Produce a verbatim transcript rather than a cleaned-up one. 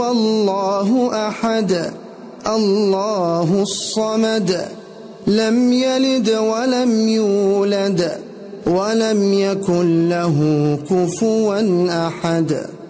الله أحد الله الصمد لم يلد ولم يولد ولم يكن له كفوا أحد.